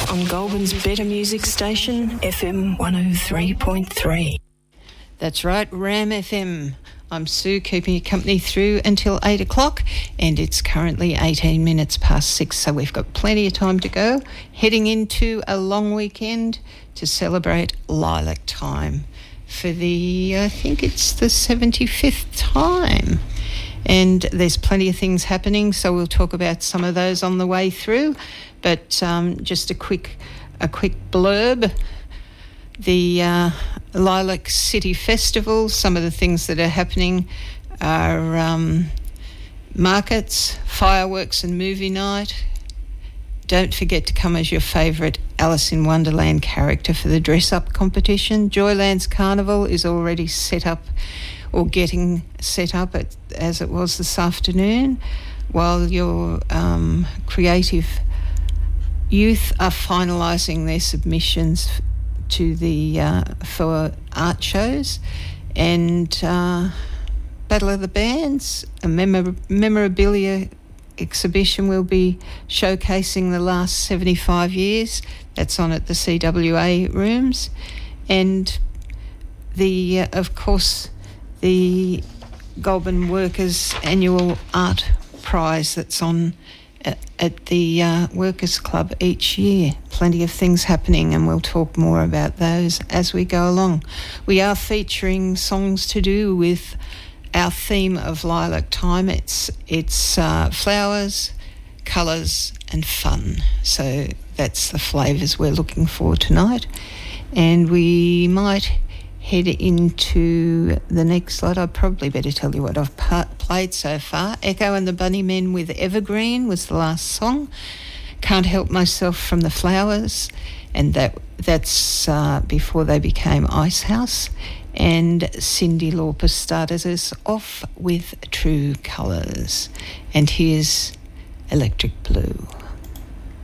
on Goulburn's Better Music Station, FM 103.3. That's right, Ram FM. I'm Sue, keeping you company through until 8 o'clock, and it's currently 18 minutes past 6, so we've got plenty of time to go, heading into a long weekend to celebrate Lilac Time for I think it's the 75th time. And there's plenty of things happening, so we'll talk about some of those on the way through. But just a quick blurb. The Lilac City Festival, some of the things that are happening are markets, fireworks and movie night. Don't forget to come as your favourite Alice in Wonderland character for the dress-up competition. Joyland's Carnival is already set up, or getting set up as it was this afternoon, while your creative youth are finalising their submissions to the for art shows. And Battle of the Bands, a memorabilia exhibition will be showcasing the last 75 years. That's on at the CWA rooms. And of course, the Goulburn Workers Annual Art Prize that's on at the Workers Club each year. Plenty of things happening, and we'll talk more about those as we go along. We are featuring songs to do with our theme of Lilac Time. It's flowers, colours and fun. So that's the flavours we're looking for tonight. And we might head into the next slide. I'd probably better tell you what I've played so far. Echo and the Bunnymen with Evergreen was the last song. Can't Help Myself from the Flowers, and that's before they became Icehouse. And Cyndi Lauper started us off with True Colours. And here's Electric Blue.